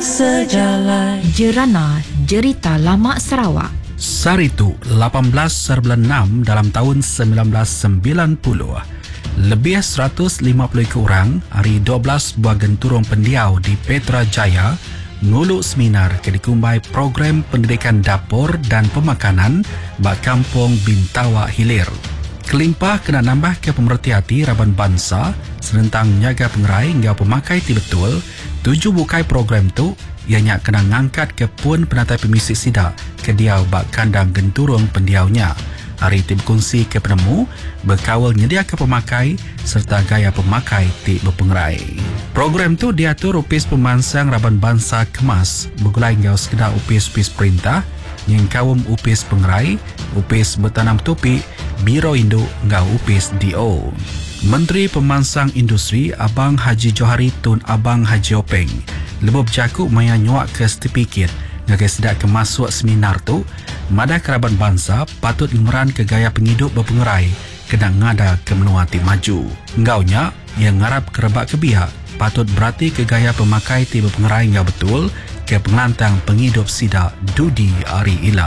sejalan. Jerana Jerita Lama Sarawak. Saritu 18/6 dalam tahun 1990. Lebih 150 ekor orang hari 12 buah genturong pendiau di Petra Jaya nguluk seminar ke dikumbai program pendidikan dapur dan pemakanan bak kampung Bintawa Hilir. Kelimpah kena nambah ke pemerhati hati Raban Bangsa serentang nyaga pengerai hingga pemakai ti betul. 7 bukai program tu ianya kena ngangkat ke pun penatai pemisik sidak ke diau bak kandang genturong pendiaunya. Hari ti berkongsi ke penemu berkawal nyedia ke pemakai serta gaya pemakai ti berpengerai. Program tu diatur upis pemansang Raban Bangsa kemas bergulai hingga sekedar upis-upis perintah yang kawum upis pengerai, upis bertanam topik, Biro Induk hingga upis DO. Menteri Pemansang Industri Abang Haji Johari Tun Abang Haji Openg lebih bercakap maya nyuak ke sertifikat ngagai sedak ke masuk seminar tu Mada Keraban Bangsa patut memeran ke gaya penghidup berpengerai kena ngada ke menua ti maju. Ngaunya yang ngarap kerebak ke pihak patut berarti ke gaya pemakai ti berpengerai ngau betul ke pengelantang penghidup sidak Dudi Ari Ila.